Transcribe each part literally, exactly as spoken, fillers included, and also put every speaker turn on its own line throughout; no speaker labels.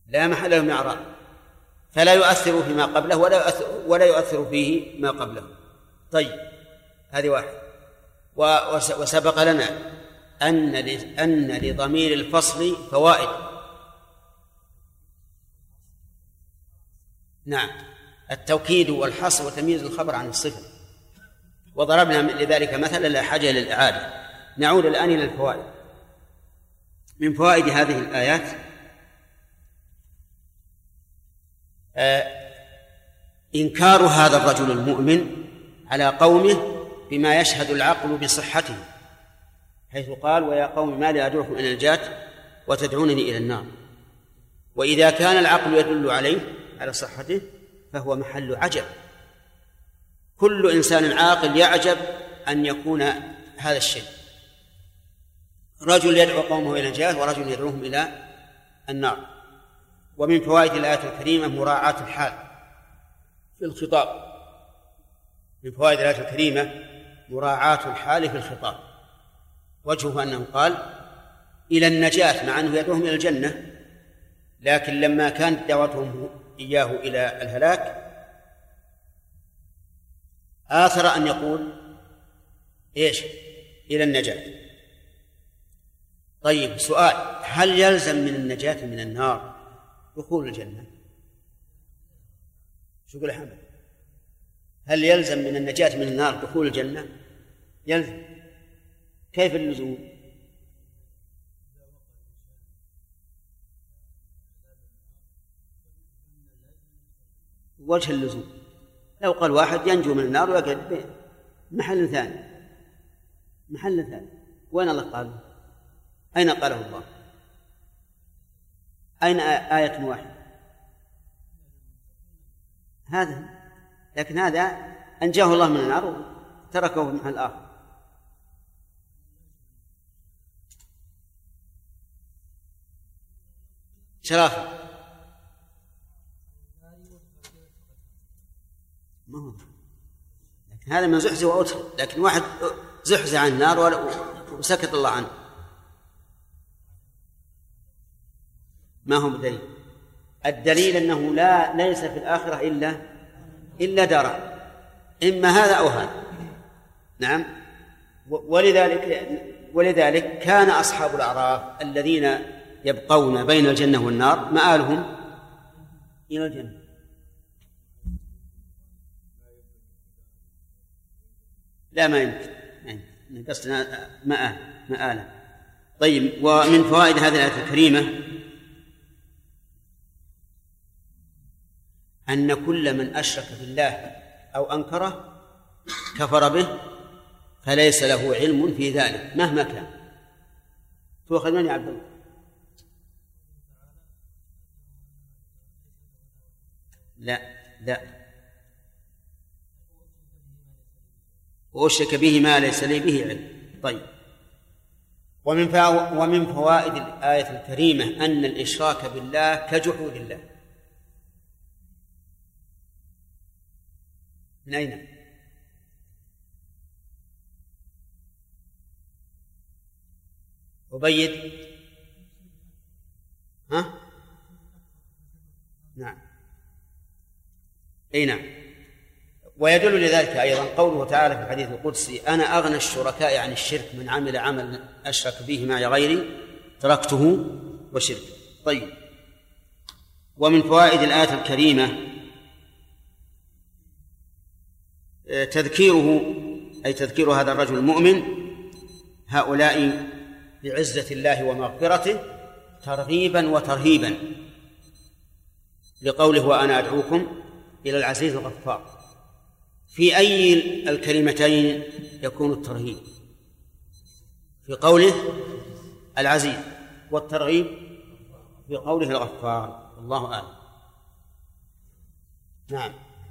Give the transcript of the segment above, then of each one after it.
لا محل له من إعراب، فلا يؤثر فيما قبله ولا يؤثر, ولا يؤثر فيه ما قبله. طيب هذه واحد. وسبق لنا أن أن لضمير الفصل فوائد. نعم، التوكيد والحصر وتمييز الخبر عن الصفة، وضربنا لذلك مثلا لا حاجة للإعادة. نعود الآن إلى الفوائد. من فوائد هذه الآيات آه إنكار هذا الرجل المؤمن على قومه بما يشهد العقل بصحته، حيث قال ويا قوم ما لي أدعوكم إلى النجاة وتدعونني إلى النار. وإذا كان العقل يدل عليه على صحته فهو محل عجب. كل إنسان عاقل يعجب أن يكون هذا الشيء، رجل يدعو قومه إلى النجاة ورجل يدعوهم إلى النار. ومن فوائد الآية الكريمة مراعاة الحال في الخطاب. من فوائد الآية الكريمة مراعاة الحال في الخطاب، وجهه أنه قال إلى النجاة مع أنه يدعوهم إلى الجنة، لكن لما كانت دعوتهم إياه إلى الهلاك آثر أن يقول إيش؟ إلى النجاة. طيب سؤال، هل يلزم من النجاة من النار دخول الجنة؟ شو يقول أحمد؟ هل يلزم من النجاة من النار دخول الجنة؟ يلزم. كيف اللزوم؟ وجه اللزوم لو قال واحد ينجو من النار ويقعد محل ثاني محل ثاني وين الله قال؟ أين قاله الله؟ أين آية واحدة؟ هذا، لكن هذا أنجاه الله من النار وتركه في محل آخر. شرافة ما هو، لكن هذا من زحزح وأدخل، لكن واحد زحزح عن النار وسكت الله عنه ما هو بدليل. الدليل أنه لا ليس في الآخرة إلا إلا دار، إما هذا أو هذا. نعم. ولذلك ولذلك كان أصحاب الأعراف الذين يبقون بين الجنة والنار مآلهم إلى الجنة. لا ما يمكن، يعني قصدنا مآل مآلا. طيب، ومن فوائد هذه الآية الكريمة أن كل من أشرك بالله أو أنكره كفر به فليس له علم في ذلك مهما كان. تؤخذ من يا عبد الله؟ لا لا وأشرك به ما ليس لي به علم. طيب، ومن ومن فوائد الآية الكريمة أن الإشراك بالله كجحود الله. من أين؟ أبيد؟ ها؟ نعم، أي نعم. ويدل لذلك أيضا قوله تعالى في الحديث القدسي أنا أغنى الشركاء عن الشرك من عمل عمل أشرك به معي غيري تركته وشركه. طيب، ومن فوائد الآية الكريمة تذكيره أي تذكير هذا الرجل المؤمن هؤلاء بعزة الله ومغفرته ترغيبا وترهيبا، لقوله وأنا أدعوكم إلى العزيز الغفار. في أي الكلمتين يكون الترهيب؟ في قوله العزيز، والترغيب في قوله الغفار. الله أعلم. نعم.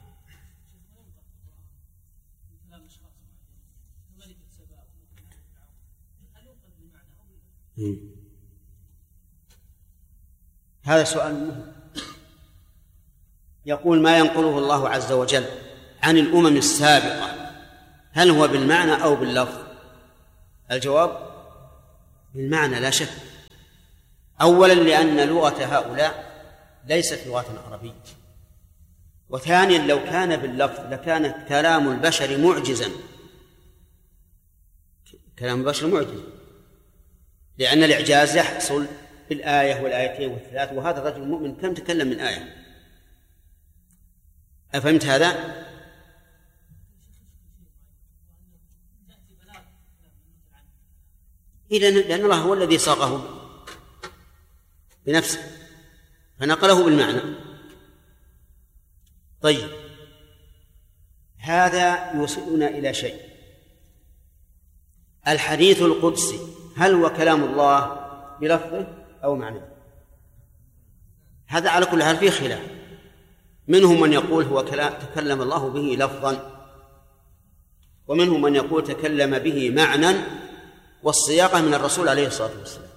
هذا سؤال مهم. يقول ما ينقله الله عز وجل عن الأمم السابقة هل هو بالمعنى أو باللفظ؟ الجواب بالمعنى لا شك. أولا لأن لغة هؤلاء ليست لغة عربية. وثانيا لو كان باللفظ لكان كلام البشر معجزا، كلام البشر معجز، لأن الإعجاز يحصل بالآية والآيتين والثلاث، وهذا الرجل المؤمن كم تكلم من آية. أفهمت هذا؟ إذن لأن الله هو الذي صاغه بنفسه فنقله بالمعنى. طيب، هذا يوصلنا إلى شيء. الحديث القدسي هل هو كلام الله بلفظه أو معنى؟ هذا على كل حال فيه خلاف. منهم من يقول هو كلام تكلم الله به لفظا، ومنهم من يقول تكلم به معنى، والصياغة من الرسول عليه الصلاة والسلام.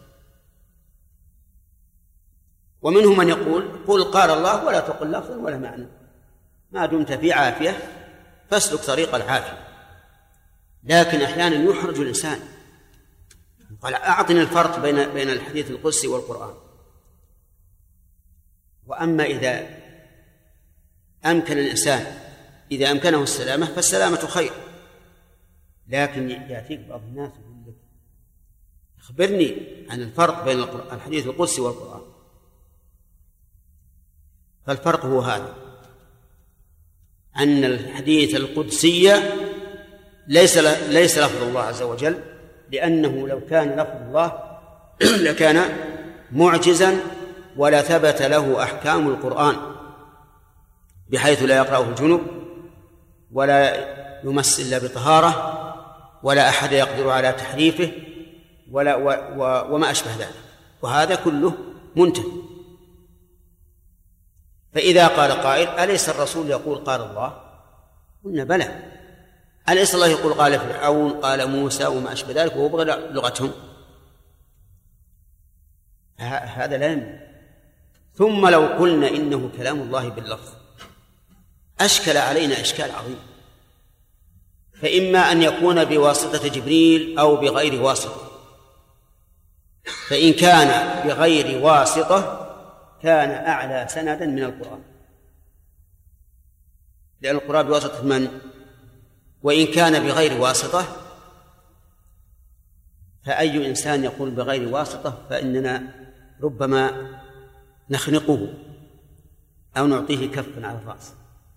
ومنهم من يقول قل قال الله ولا تقل لفظا ولا معنى، ما دمت في عافية فاسلك طريق العافية. لكن أحيانا يحرج الإنسان، قال أعطني الفرق بين بين الحديث القدسي والقرآن. وأما إذا أمكن الإنسان إذا أمكنه السلامة فالسلامة خير. لكن يأتيك بعض الناس يقول لك أخبرني عن الفرق بين الحديث القدسي والقرآن. فالفرق هو هذا، أن الحديث القدسي ليس ليس لفظ الله عز وجل، لأنه لو كان لفظ الله لكان معجزا ولا ثبت له أحكام القرآن، بحيث لا يقرأه الجنب ولا يمس إلا بطهارة ولا أحد يقدر على تحريفه ولا و و وما أشبه ذلك، وهذا كله منتهي. فإذا قال قائل أليس الرسول يقول قال الله؟ قلنا بلى. أليس الله يقول قال فرعون قال موسى وما أشبه ذلك وهو بغير لغتهم؟ هذا لا يمكن. ثم لو قلنا إنه كلام الله باللفظ أشكل علينا إشكال عظيم، فإما أن يكون بواسطة جبريل أو بغير واسطة. فإن كان بغير واسطة كان أعلى سندا من القرآن، لأن القرآن بواسطة من؟ وإن كان بغير واسطة فأي إنسان يقول بغير واسطة فإننا ربما نخنقه أو نعطيه كفا على الرأس،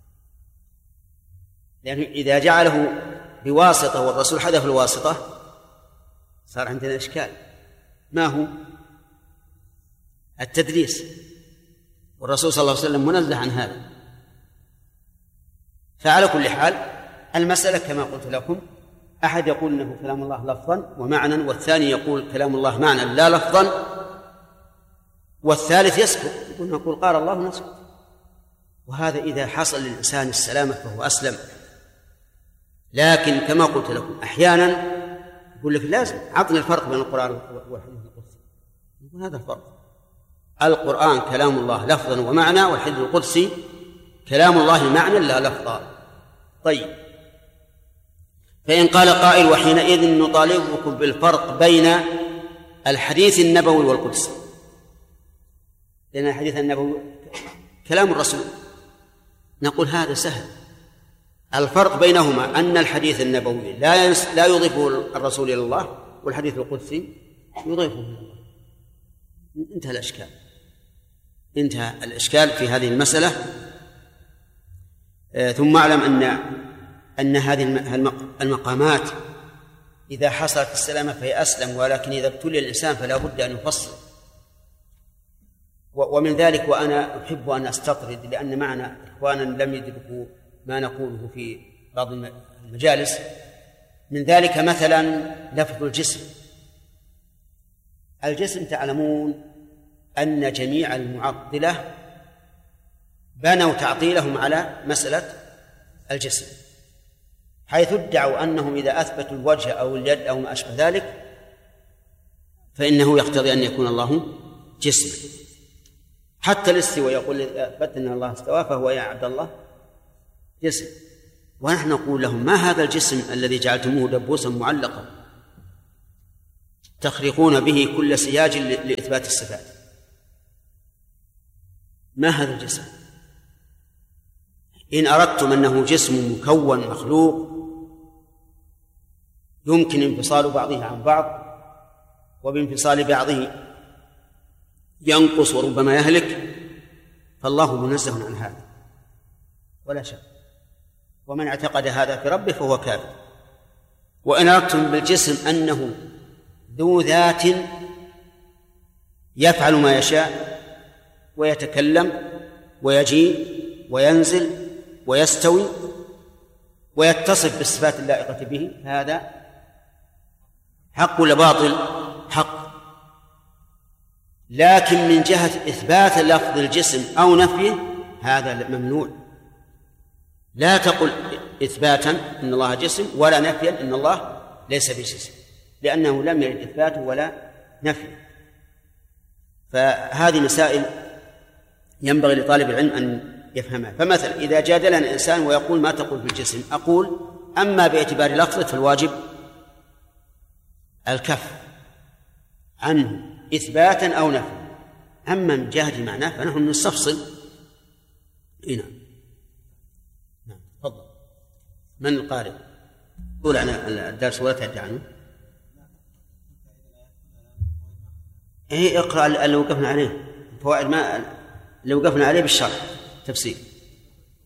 لأنه إذا جعله بواسطة والرسول حذف الواسطة صار عندنا إشكال. ما هو؟ التدليس، والرسول صلى الله عليه وسلم منزه عن هذا. فعلى كل حال المسألة كما قلت لكم، أحد يقول إنه كلام الله لفظا ومعنى، والثاني يقول كلام الله معنى لا لفظا، والثالث يسكت يقول نقول قال الله نسكت. وهذا إذا حصل للإنسان السلامة فهو أسلم. لكن كما قلت لكم أحيانا يقول لك لازم عطني الفرق بين القرآن والحديث القدسي. يقول هذا الفرق، القرآن كلام الله لفظا ومعنى، والحديث القدسي كلام الله معنى لا لفظا. طيب، فإن قال قائل وحينئذ نطالبكم بالفرق بين الحديث النبوي والقدسي، لأن الحديث النبوي كلام الرسول، نقول هذا سهل. الفرق بينهما أن الحديث النبوي لا لا يضيفه الرسول إلى الله، والحديث القدسي يضيفه إلى الله. انتهى الإشكال، انتهى الإشكال في هذه المسألة. ثم اعلم أن أن هذه المقامات إذا حصلت السلامة فهي أسلم، ولكن إذا ابتلي الإنسان فلا بد أن يفصل. ومن ذلك وأنا أحب أن أستطرد، لأن معنا إخوانا لم يدركوا ما نقوله في بعض المجالس. من ذلك مثلا لفظ الجسم. الجسم تعلمون أن جميع المعطلة بنوا تعطيلهم على مسألة الجسم، حيث ادعوا أنهم إذا أثبتوا الوجه أو اليد أو ما أشبه ذلك فإنه يقتضي أن يكون الله جسم. حتى الاستواء يقول أثبت أن الله استوى فهو يا عبد الله جسم، ونحن نقول لهم ما هذا الجسم الذي جعلتموه دبوسا معلقا تخرقون به كل سياج لإثبات الصفات؟ ما هذا الجسم؟ إن أردتم أنه جسم مكون مخلوق يمكن انفصال بعضه عن بعض، وبانفصال بعضه ينقص وربما يهلك، فالله منزه عن هذا ولا شك. ومن اعتقد هذا في ربه فهو كافر. وإن أردتم بالجسم أنه ذو ذات يفعل ما يشاء ويتكلم ويجيء وينزل ويستوي ويتصف بالصفات اللائقة به، هذا حق ولا باطل؟ حق. لكن من جهة إثبات لفظ الجسم أو نفيه هذا ممنوع. لا تقل إثباتا إن الله جسم ولا نفيا إن الله ليس بجسم، لأنه لم يرد إثباته ولا نفيه. فهذه مسائل ينبغي لطالب العلم أن يفهمها. فمثلا إذا جادلنا إنسان ويقول ما تقول بالجسم، أقول أما باعتبار لفظه فالواجب الكف عنه إثباتا أو نفيا، أما من جهة معناه فنحن نستفصل. هنا نعم تفضل. من القارئ؟ قول عن الدرس ولا تعد عنه. إيه اقرأ اللي وقفنا عليه، فوائد ما اللي وقفنا عليه بالشرح تفسير.